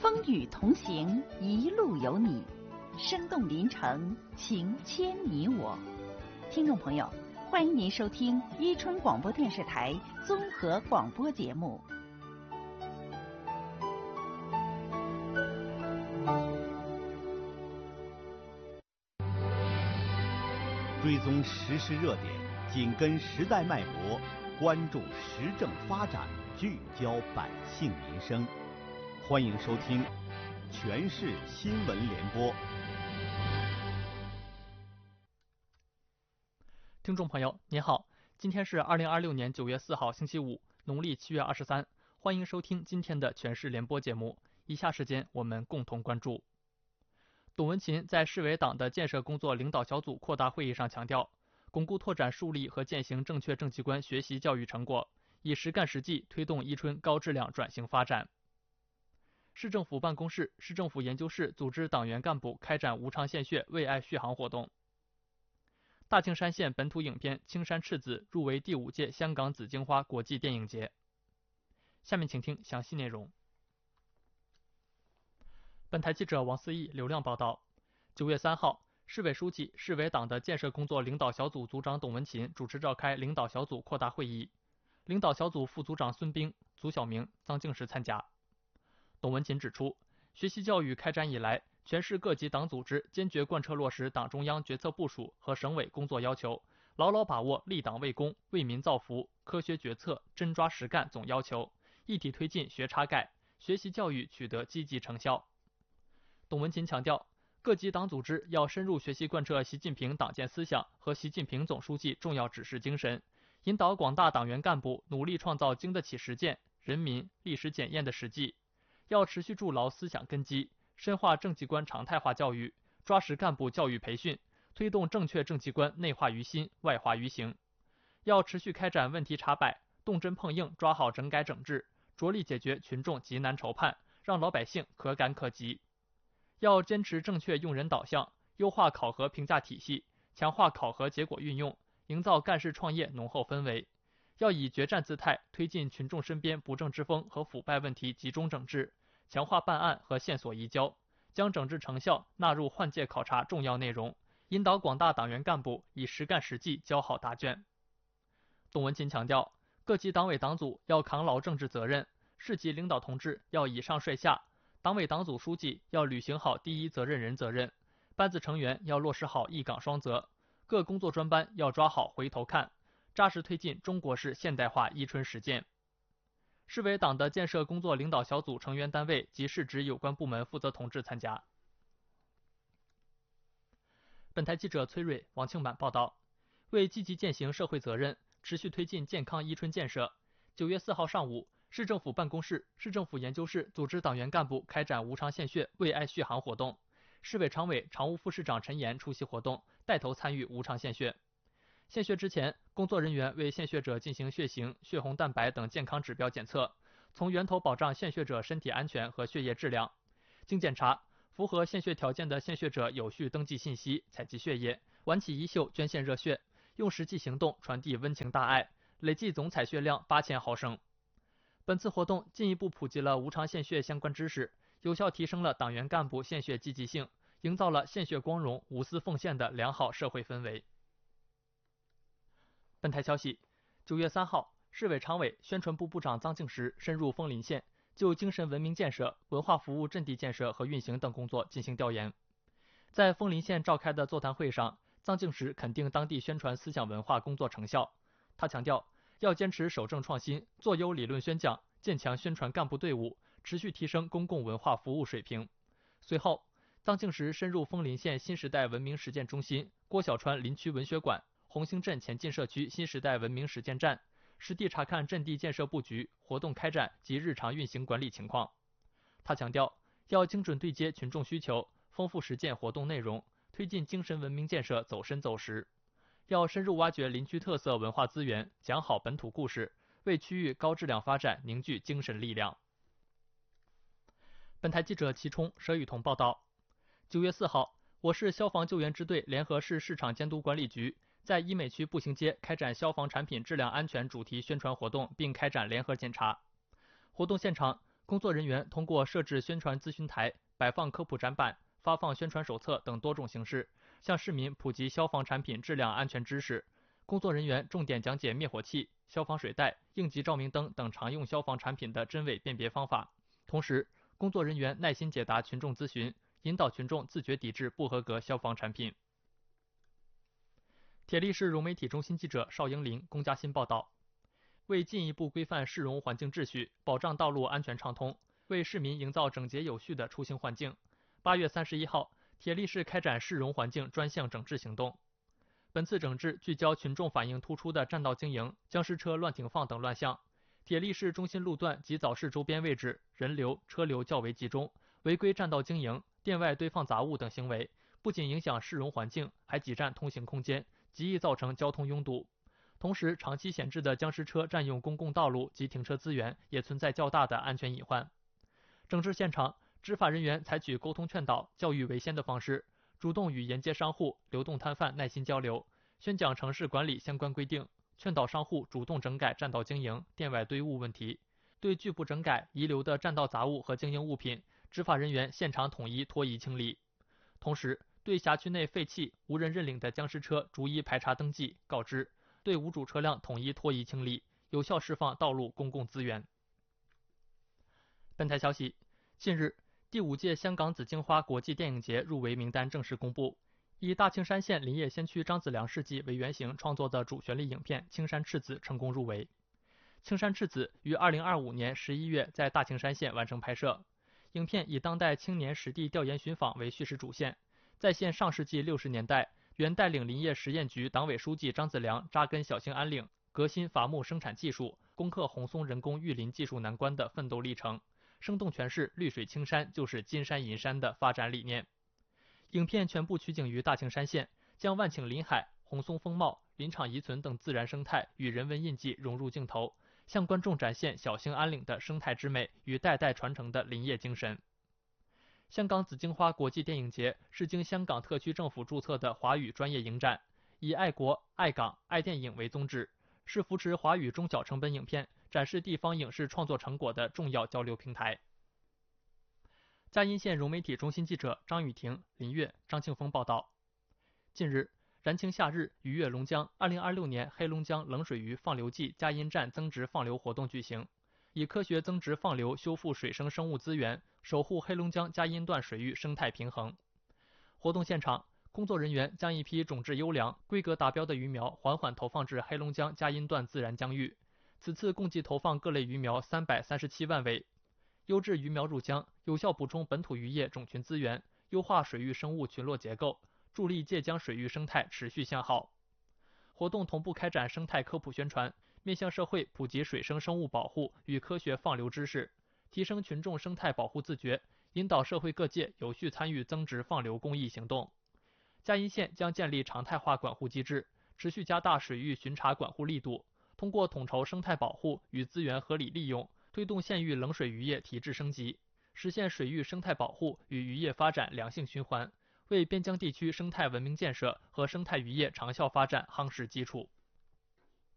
风雨同行，一路有你，生动临城，情牵你我。听众朋友，欢迎您收听伊春广播电视台综合广播节目。 追踪时事热点，紧跟时代脉搏，关注时政发展，聚焦百姓民生。欢迎收听《全市新闻联播》。 听众朋友，您好，今天是2026年9月4号，星期五，农历7月23。欢迎收听今天的《全市联播》节目。以下时间我们共同关注。董文琴在市委党的建设工作领导小组扩大会议上强调，巩固拓展树立和践行正确政绩观学习教育成果，以实干实际推动伊春高质量转型发展。市政府办公室、市政府研究室组织党员干部开展无偿献血为爱续航活动。大庆山县本土影片《青山赤子》入围第5届香港紫荆花国际电影节。下面请听详细内容。本台记者王思义、刘亮报道，9月3号，市委书记、市委党的建设工作领导小组组长董文琴主持召开领导小组扩大会议，领导小组副组长孙兵、祖晓明、臧敬实参加。董文琴指出，学习教育开展以来，全市各级党组织坚决贯彻落实党中央决策部署和省委工作要求，牢牢把握立党为公、为民造福、科学决策、真抓实干总要求，一体推进学查改，学习教育取得积极成效。董文琴强调，各级党组织要深入学习贯彻习近平党建思想和习近平总书记重要指示精神，引导广大党员干部努力创造经得起实践、人民历史检验的实际，要持续筑牢思想根基，深化政绩观常态化教育，抓实干部教育培训，推动正确政绩观内化于心、外化于行。要持续开展问题查摆，动真碰硬抓好整改整治，着力解决群众急难愁盼，让老百姓可感可及。要坚持正确用人导向，优化考核评价体系，强化考核结果运用，营造干事创业浓厚氛围。要以决战姿态推进群众身边不正之风和腐败问题集中整治，强化办案和线索移交，将整治成效纳入换届考察重要内容，引导广大党员干部以实干实际交好答卷。董文琴强调，各级党委党组要扛牢政治责任，市级领导同志要以上率下，党委党组书记要履行好第一责任人责任，班子成员要落实好一岗双责，各工作专班要抓好回头看，扎实推进中国式现代化伊春实践。市委党的建设工作领导小组成员单位及市直有关部门负责同志参加。本台记者崔瑞、王庆满报道，为积极践行社会责任，持续推进健康伊春建设，9月4号上午，市政府办公室、市政府研究室组织党员干部开展无偿献血为爱续航活动。市委常委、常务副市长陈岩出席活动，带头参与无偿献血。献血之前，工作人员为献血者进行血型、血红蛋白等健康指标检测，从源头保障献血者身体安全和血液质量。经检查，符合献血条件的献血者有序登记信息、采集血液，挽起衣袖捐献热血，用实际行动传递温情大爱，累计总采血量8000毫升。本次活动进一步普及了无偿献血相关知识，有效提升了党员干部献血积极性，营造了献血光荣、无私奉献的良好社会氛围。本台消息，9月3号，市委常委、宣传部部长臧敬实深入枫林县，就精神文明建设、文化服务阵地建设和运行等工作进行调研。在枫林县召开的座谈会上，臧敬实肯定当地宣传思想文化工作成效。他强调，要坚持守正创新，做优理论宣讲，建强宣传干部队伍，持续提升公共文化服务水平。随后，臧敬实深入枫林县新时代文明实践中心、郭小川林区文学馆、红星镇前进社区新时代文明实践站，实地查看阵地建设布局、活动开展及日常运行管理情况。他强调，要精准对接群众需求，丰富实践活动内容，推进精神文明建设走深走实。要深入挖掘林区特色文化资源，讲好本土故事，为区域高质量发展凝聚精神力量。本台记者齐冲、佘雨桐报道，9月4号，我市消防救援支队联合市市场监督管理局在医美区步行街开展消防产品质量安全主题宣传活动，并开展联合检查。活动现场， 工作人员通过设置宣传咨询台、摆放科普展板、发放宣传手册等多种形式，向市民普及消防产品质量安全知识。工作人员重点讲解灭火器、消防水袋、应急照明灯等常用消防产品的真伪辨别方法。同时，工作人员耐心解答群众咨询，引导群众自觉抵制不合格消防产品。铁力市融媒体中心记者邵英林、龚嘉欣报道。为进一步规范市容环境秩序，保障道路安全畅通，为市民营造整洁有序的出行环境，8月31号，铁力市开展市容环境专项整治行动。本次整治聚焦群众反映突出的占道经营、僵尸车乱停放等乱象。铁力市中心路段及早市周边位置人流、车流较为集中，违规占道经营、店外堆放杂物等行为，不仅影响市容环境，还挤占通行空间，极易造成交通拥堵。同时，长期闲置的僵尸车占用公共道路及停车资源，也存在较大的安全隐患。整治现场，执法人员采取沟通劝导、教育为先的方式，主动与沿街商户、流动摊贩耐心交流，宣讲城市管理相关规定，劝导商户主动整改占道经营、店外堆物问题。对拒不整改、遗留的占道杂物和经营物品，执法人员现场统一拖移清理。同时，对辖区内废弃、无人认领的僵尸车逐一排查登记、告知。对无主车辆统一拖移清理，有效释放道路公共资源。本台消息，近日，第5届香港紫荆花国际电影节入围名单正式公布，以大青山县林业先驱张子良事迹为原型创作的主旋律影片《青山赤子》成功入围。青山赤子于2025年11月在大青山县完成拍摄，影片以当代青年实地调研寻访为叙事主线，再现上世纪60年代。原带领林业实验局党委书记张子良扎根小兴安岭，革新伐木生产技术，攻克红松人工育林技术难关的奋斗历程，生动诠释绿水青山就是金山银山的发展理念。影片全部取景于大青山县，将万顷林海、红松风貌、林场遗存等自然生态与人文印记融入镜头，向观众展现小兴安岭的生态之美与代代传承的林业精神。香港紫荆花国际电影节是经香港特区政府注册的华语专业影展，以爱国、爱港、爱电影为宗旨，是扶持华语中小成本影片、展示地方影视创作成果的重要交流平台。嘉荫县融媒体中心记者张雨婷、林月、张庆峰报道。近日，燃情夏日，鱼跃龙江2026年黑龙江冷水鱼放流季嘉荫站增值放流活动举行。以科学增值放流修复水生生物资源，守护黑龙江嘉荫段水域生态平衡。活动现场，工作人员将一批种质优良、规格达标的鱼苗缓缓投放至黑龙江嘉荫段自然江域。此次共计投放各类鱼苗337万尾。优质鱼苗入江，有效补充本土渔业种群资源，优化水域生物群落结构，助力界江水域生态持续向好。活动同步开展生态科普宣传，面向社会普及水生生物保护与科学放流知识，提升群众生态保护自觉，引导社会各界有序参与增值放流公益行动。嘉荫县将建立常态化管护机制，持续加大水域巡查管护力度，通过统筹生态保护与资源合理利用，推动县域冷水渔业提质升级，实现水域生态保护与渔业发展良性循环，为边疆地区生态文明建设和生态渔业长效发展夯实基础。